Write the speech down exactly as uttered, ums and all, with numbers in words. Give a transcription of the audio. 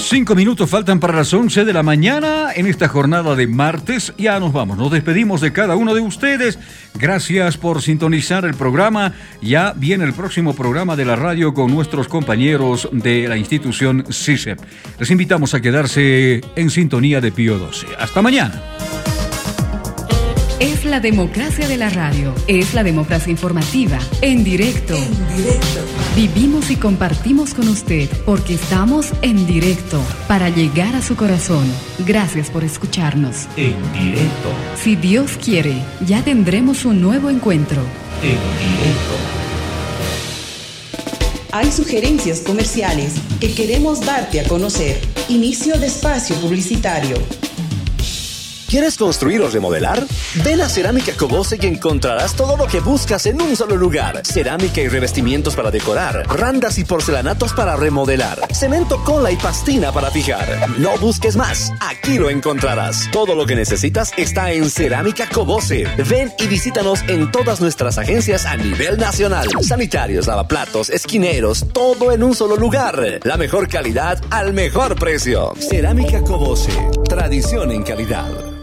Cinco minutos faltan para las once de la mañana en esta jornada de martes. Ya nos vamos, nos despedimos de cada uno de ustedes. Gracias por sintonizar el programa. Ya viene el próximo programa de la radio con nuestros compañeros de la institución C I S E P. Les invitamos a quedarse en sintonía de Pío doce. Hasta mañana. Es la democracia de la radio, es la democracia informativa, en directo. En directo. Vivimos y compartimos con usted porque estamos en directo para llegar a su corazón. Gracias por escucharnos. En directo. Si Dios quiere, ya tendremos un nuevo encuentro. En directo. Hay sugerencias comerciales que queremos darte a conocer. Inicio de espacio publicitario. ¿Quieres construir o remodelar? Ven a Cerámica Cobose y encontrarás todo lo que buscas en un solo lugar. Cerámica y revestimientos para decorar, randas y porcelanatos para remodelar, cemento, cola y pastina para fijar. No busques más, aquí lo encontrarás. Todo lo que necesitas está en Cerámica Cobose. Ven y visítanos en todas nuestras agencias a nivel nacional. Sanitarios, lavaplatos, esquineros, todo en un solo lugar. La mejor calidad al mejor precio. Cerámica Cobose, tradición en calidad.